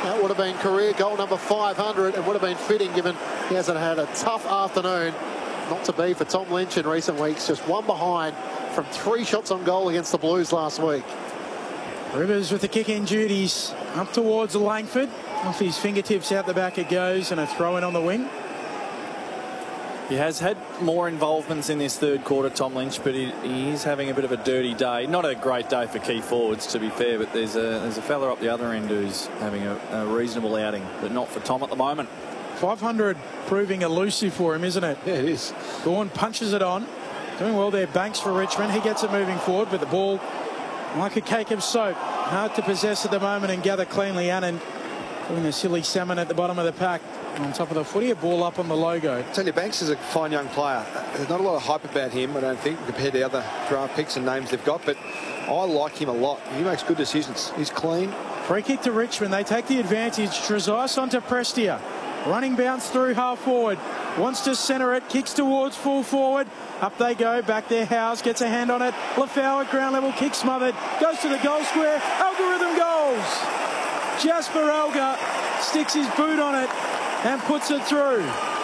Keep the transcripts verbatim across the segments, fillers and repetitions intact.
That would have been career goal number five hundred and would have been fitting given he hasn't had a tough afternoon. Not to be for Tom Lynch in recent weeks. Just one behind from three shots on goal against the Blues last week. Rivers with the kick-in duties up towards Langford. Off his fingertips out the back it goes, and a throw in on the wing. He has had more involvements in this third quarter, Tom Lynch, but he, he is having a bit of a dirty day. Not a great day for key forwards, to be fair, but there's a there's a fella up the other end who's having a, a reasonable outing, but not for Tom at the moment. five hundred proving elusive for him, isn't it? Yeah, it is. Gawn punches it on. Doing well there, Banks for Richmond. He gets it moving forward, but the ball, like a cake of soap, hard to possess at the moment and gather cleanly. Annan doing the silly salmon at the bottom of the pack. On top of the footy, a ball up on the logo. I tell you, Banks is a fine young player. There's not a lot of hype about him, I don't think, compared to the other draft picks and names they've got, but I like him a lot. He makes good decisions. He's clean. Free kick to Richmond. They take the advantage. Trezise onto Prestia. Running bounce through half forward. Wants to centre it. Kicks towards full forward. Up they go. Back there, Howes gets a hand on it. Lafau at ground level. Kick smothered. Goes to the goal square. Algorithm goals. Jasper Alga sticks his boot on it and puts it through.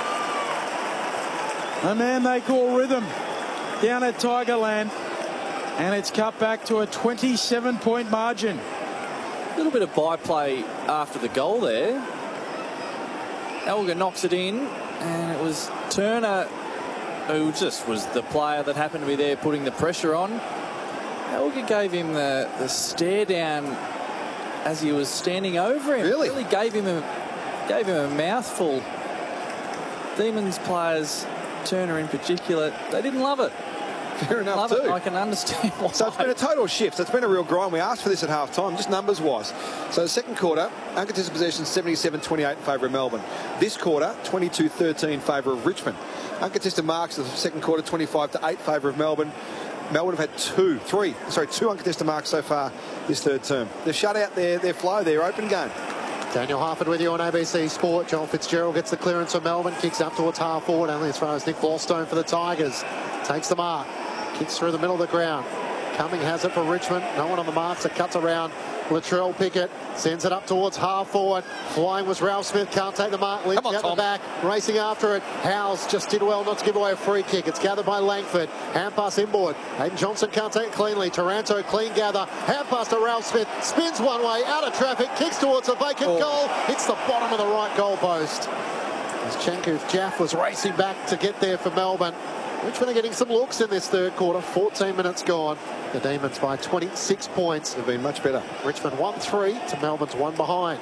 A man they call Rhythm down at Tigerland. And it's cut back to a twenty-seven point margin. A little bit of byplay after the goal there. Elgar knocks it in, and it was Turner who just was the player that happened to be there putting the pressure on. Elgar gave him the, the stare down as he was standing over him. Really? Really gave him a gave him a mouthful. Demons players, Turner in particular, they didn't love it. Fair enough, love too. It. I can understand why. So it's been a total shift. So it's been a real grind. We asked for this at half time, just numbers wise. So the second quarter, uncontested possession seventy-seven twenty-eight in favour of Melbourne. This quarter, twenty-two thirteen in favour of Richmond. Uncontested marks of the second quarter, twenty-five to eight in favour of Melbourne. Melbourne have had two, three, sorry, two uncontested marks so far this third term. They've shut out their, their flow, their open game. Daniel Harford with you on A B C Sport. John Fitzgerald gets the clearance for Melbourne, kicks up towards half forward, only as far as Nick Blostone for the Tigers. Takes the mark, kicks through the middle of the ground. Cumming has it for Richmond. No one on the mark, so cuts around. Latrell Pickett sends it up towards half forward. Flying was Ralph Smith, can't take the mark. Lynch on, out Tom. the back, racing after it. Howes just did well not to give away a free kick. It's gathered by Langford. Hand pass inboard. Hayden Johnson can't take it cleanly. Taranto clean gather. Hand pass to Ralph Smith. Spins one way, out of traffic, kicks towards a vacant oh. goal. Hits the bottom of the right goal post. As Chenkuth Jaff was racing back to get there for Melbourne. Richmond are getting some looks in this third quarter. fourteen minutes gone. The Demons by twenty-six points. They've been much better. Richmond one three to Melbourne's one behind.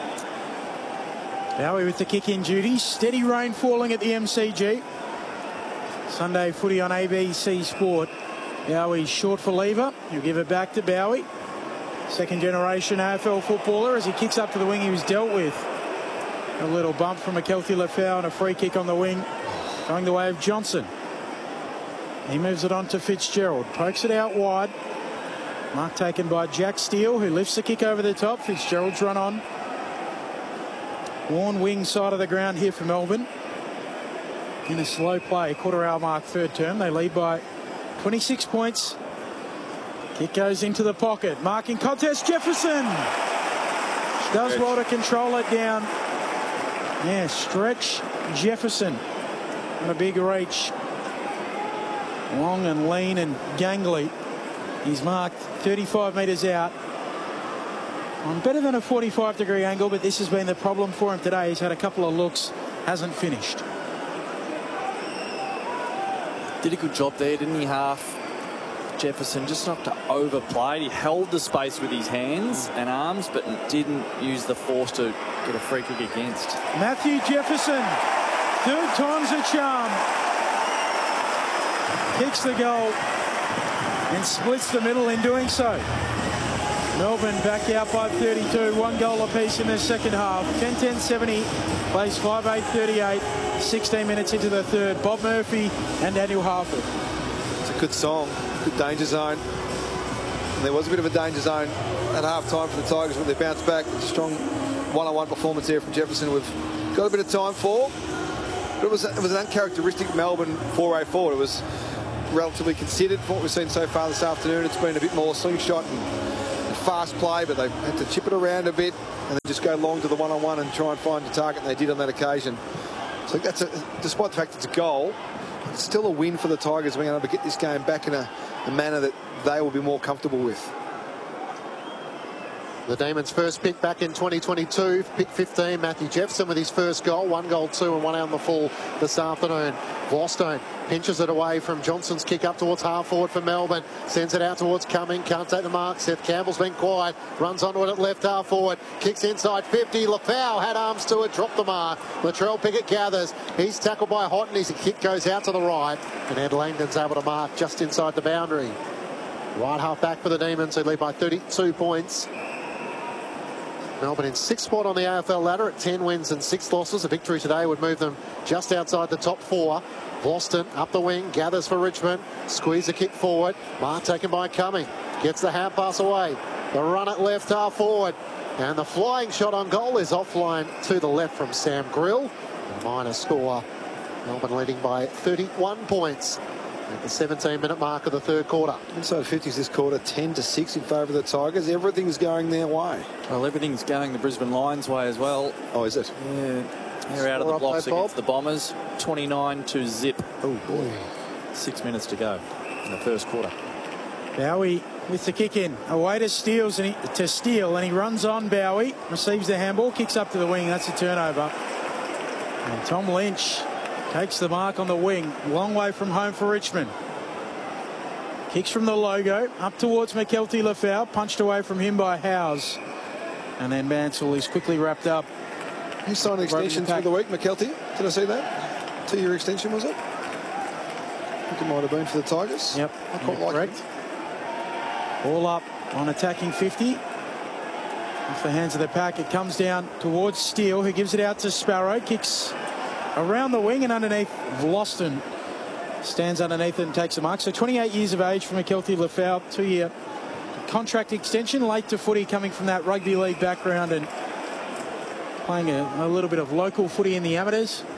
Bowie with the kick-in duty. Steady rain falling at the M C G. Sunday footy on A B C Sport. Bowie short for lever. He'll give it back to Bowie. Second generation A F L footballer as he kicks up to the wing he was dealt with. A little bump from McKelty Lafau and a free kick on the wing going the way of Johnson. He moves it on to Fitzgerald. Pokes it out wide. Mark taken by Jack Steele, who lifts the kick over the top. Fitzgerald's run on. Warn wing side of the ground here for Melbourne. In a slow play, quarter hour mark, third term. They lead by twenty-six points. Kick goes into the pocket. Marking contest, Jefferson. Does well to control it down. Yeah, stretch Jefferson on a big reach. Long and lean and gangly. He's marked thirty-five metres out on better than a forty-five degree angle, but this has been the problem for him today. He's had a couple of looks, hasn't finished. Did a good job there, didn't he, half? Jefferson, just not to overplay. He held the space with his hands and arms, but didn't use the force to get a free kick against. Matthew Jefferson, third time's a charm. Kicks the goal and splits the middle in doing so. Melbourne back out by thirty-two, one goal apiece in the second half. ten ten seventy, plays five eight thirty-eight, sixteen minutes into the third. Bob Murphy and Daniel Harford. It's a good song, good danger zone. And there was a bit of a danger zone at half time for the Tigers when they bounced back. Strong one-on-one performance there from Jefferson. We've got a bit of time for. But it was, it was an uncharacteristic Melbourne foray forward. It was relatively considered for what we've seen so far this afternoon. It's been a bit more slingshot and fast play, but they had to chip it around a bit and then just go long to the one-on-one and try and find the target, and they did on that occasion. So that's a, despite the fact it's a goal, it's still a win for the Tigers being able to get this game back in a, a manner that they will be more comfortable with. The Demons' first pick back in twenty twenty-two, pick fifteen, Matthew Jefferson with his first goal, one goal, two and one out on the full this afternoon. Vlastuin pinches it away from Johnson's kick up towards half forward for Melbourne, sends it out towards Cumming, can't take the mark. Seth Campbell's been quiet, runs onto it at left half forward, kicks inside fifty. Lafau had arms to it, dropped the mark. Latrell Pickett gathers, he's tackled by Houghton, his kick goes out to the right, and Ed Langdon's able to mark just inside the boundary. Right half back for the Demons, who lead by thirty-two points. Melbourne in sixth spot on the A F L ladder at ten wins and six losses. A victory today would move them just outside the top four. Vlastuin up the wing, gathers for Richmond, squeeze a kick forward. Mark taken by Cumming, gets the hand pass away. The run at left half forward, and the flying shot on goal is offline to the left from Sam Grill. A minor score. Melbourne leading by thirty-one points at the seventeen minute mark of the third quarter. Inside fifties this quarter, ten to six in favour of the Tigers. Everything's going their way. Well, everything's going the Brisbane Lions way as well. Oh, is it? Yeah. They're out of the blocks against the Bombers. twenty-nine to zip. Oh, boy. Six minutes to go in the first quarter. Bowie with the kick in. Away to Steele, and he, to Steele, and he runs on Bowie. Receives the handball, kicks up to the wing. That's a turnover. And Tom Lynch takes the mark on the wing. Long way from home for Richmond. Kicks from the logo up towards McKelty Lafau. Punched away from him by Howes. And then Mansell is quickly wrapped up. He signed an extension through the week, McKelty. Did I see that? Two-year extension, was it? I think it might have been for the Tigers. Yep. I quite like correct. it. All up on attacking fifty. Off the hands of the pack, it comes down towards Steele, who gives it out to Sparrow. Kicks around the wing and underneath. Vlastuin stands underneath it and takes a mark. So twenty-eight years of age for McKelty Lafau. Two-year contract extension. Late to footy, coming from that rugby league background and playing a, a little bit of local footy in the amateurs.